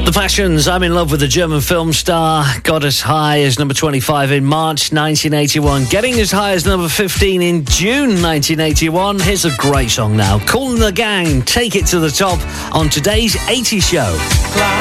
The Passions, I'm in love with the German film star. Got as high as number 25 in March 1981. Getting as high as number 15 in June 1981. Here's a great song now. Kool and the Gang, Take It to the Top on today's 80 Show.